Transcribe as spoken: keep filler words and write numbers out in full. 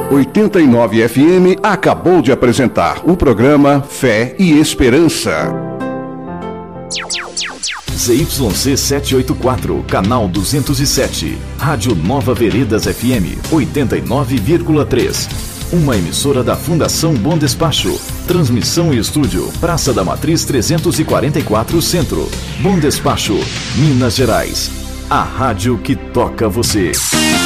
oitenta e nove F M acabou de apresentar o programa Fé e Esperança. Z Y C setecentos e oitenta e quatro, canal duzentos e sete, Rádio Nova Veredas F M oitenta e nove vírgula três. Uma emissora da Fundação Bom Despacho. Transmissão e estúdio, Praça da Matriz trezentos e quarenta e quatro Centro. Bom Despacho, Minas Gerais. A rádio que toca você.